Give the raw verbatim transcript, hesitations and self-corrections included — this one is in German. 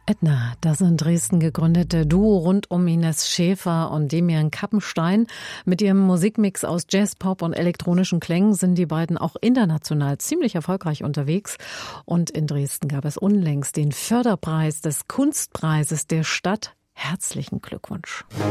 Edna, das in Dresden gegründete Duo rund um Ines Schäfer und Demian Kappenstein. Mit ihrem Musikmix aus Jazz, Pop und elektronischen Klängen sind die beiden auch international ziemlich erfolgreich unterwegs. Und in Dresden gab es unlängst den Förderpreis des Kunstpreises der Stadt. Herzlichen Glückwunsch.